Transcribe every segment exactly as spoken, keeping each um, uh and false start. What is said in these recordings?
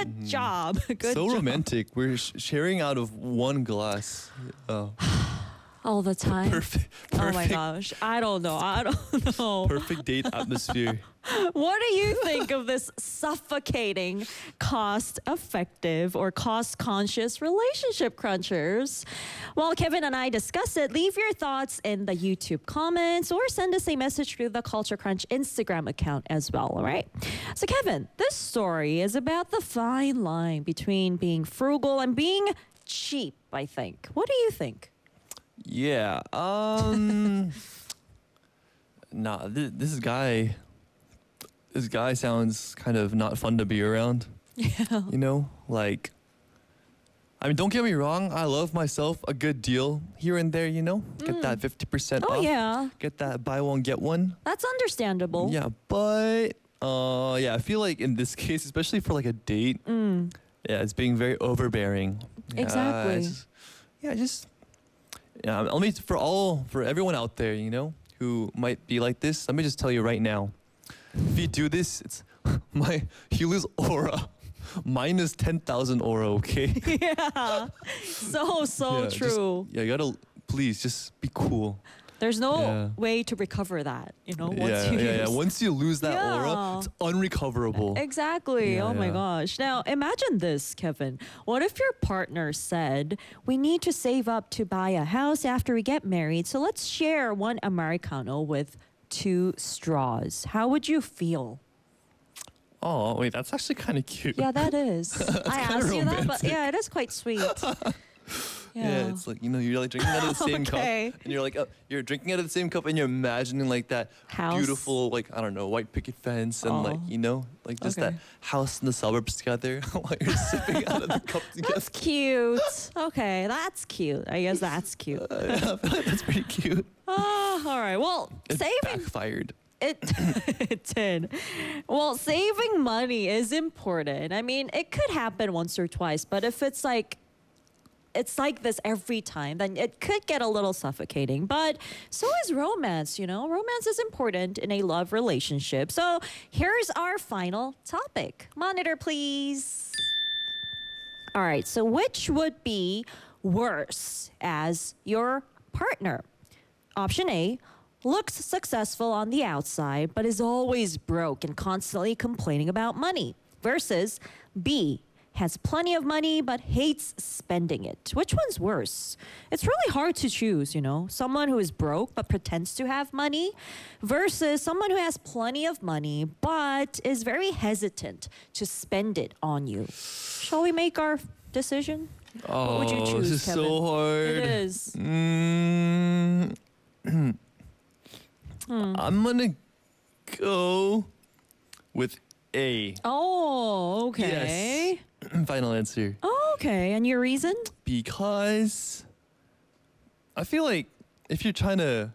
Good job. Good so job. romantic. We're sh- sharing out of one glass. Oh, All the time. perfect, Oh my perfect, gosh. I don't know. I don't know. perfect date atmosphere. What do you think of this suffocating, cost effective, or cost conscious relationship crunchers? While Kevin and I discuss it, leave your thoughts in the YouTube comments or send us a message through the Culture Crunch Instagram account as well, all right? So, Kevin, this story is about the fine line between being frugal and being cheap, I think. What do you think? Yeah. Um. nah. Th- this guy. This guy sounds kind of not fun to be around. Yeah. You know, like. I mean, don't get me wrong. I love myself a good deal here and there. You know, get that fifty percent Oh, off. yeah. Get that buy one get one. That's understandable. Yeah, but uh, yeah, I feel like in this case, especially for like a date, Mm, yeah, it's being very overbearing. Yeah, Exactly. it's just- yeah, just yeah. Let me for all for everyone out there, you know, who might be like this. Let me just tell you right now, if you do this, it's my you lose aura, minus ten thousand aura. Okay. yeah. So, so Yeah, just- true. yeah, you gotta please just be cool. There's no Yeah. way to recover that, you know, once yeah, you yeah, yeah. use- Once you lose that Yeah. aura, it's unrecoverable. Exactly. Yeah, oh my yeah. gosh. Now, imagine this, Kevin. What if your partner said, "We need to save up to buy a house after we get married, so let's share one Americano with two straws." How would you feel? Oh, wait, that's actually kind of cute. Yeah, that is. I kinda asked you that, but romantic. yeah, it is quite sweet. Yeah, it's like, you know, you're like drinking out of the same Okay. cup, and you're like, uh, you're drinking out of the same cup, and you're imagining like that House. beautiful, like I don't know, white picket fence, and like Oh. you know, like just that Okay. house in the suburbs together while you're sipping out of the cup together. That's cute. Okay, that's cute. I guess that's cute. Uh, yeah, I feel like that's pretty cute. Ah, all right. Well, It saving backfired. It, it did. Well, saving money is important. I mean, it could happen once or twice, but if it's like, it's like this every time, then it could get a little suffocating. But so is romance, you know? Romance is important in a love relationship. So here's our final topic. Monitor, please. All right, so which would be worse as your partner? Option A, looks successful on the outside, but is always broke and constantly complaining about money. Versus B, has plenty of money, but hates spending it. Which one's worse? It's really hard to choose, you know? Someone who is broke, but pretends to have money, versus someone who has plenty of money, but is very hesitant to spend it on you. Shall we make our decision? Oh, would you choose, this is Kevin? so hard. It is. Mm, Hmm. I'm gonna go with A. Oh, okay. Final answer. Oh, okay. And your reason? Because I feel like if you're trying to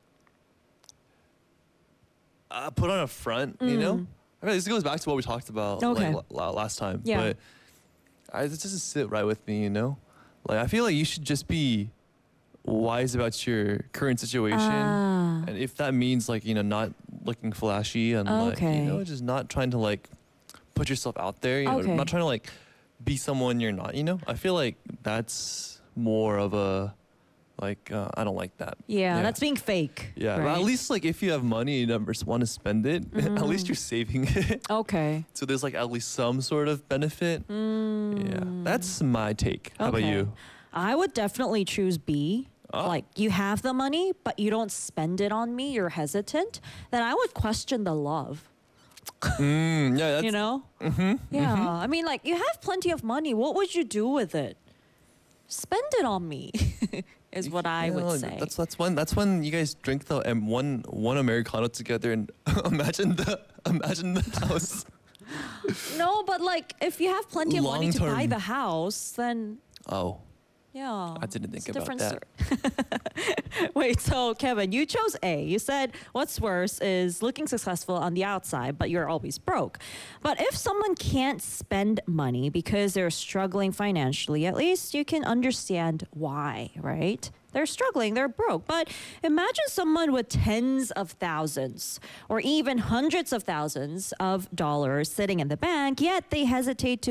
uh, put on a front, you know, Mm. I mean, this goes back to what we talked about Okay. like la- last time. Yeah. But I, it doesn't sit right with me, you know. Like I feel like you should just be wise about your current situation, Ah. and if that means like you know not looking flashy and like you Okay. know just not trying to like put yourself out there, you know, Okay. not trying to like be someone you're not, you know. I feel like that's more of a like uh, I don't like that. Yeah, that's being fake. Yeah, but right? at least like if you have money and you never want to spend it, at least you're saving it. Okay. So there's like at least some sort of benefit. Yeah, that's my take. How about Mm. Okay. you? I would definitely choose B. Oh. Like you have the money, but you don't spend it on me. You're hesitant. Then I would question the love. Mm, yeah, that's, You know? Mm-hmm, yeah. I mean, like you have plenty of money. What would you do with it? Spend it on me. Is what I yeah, would say. That's that's when that's when you guys drink the um, one one americano together and imagine the imagine the house. No, but like if you have plenty of money to buy Long-term. the house, then Oh, yeah. I didn't think it's a about different that. story. Wait, so Kevin, you chose A. You said what's worse is looking successful on the outside, but you're always broke. But if someone can't spend money because they're struggling financially, at least you can understand why, right? They're struggling, they're broke. But imagine someone with tens of thousands or even hundreds of thousands of dollars sitting in the bank, yet they hesitate to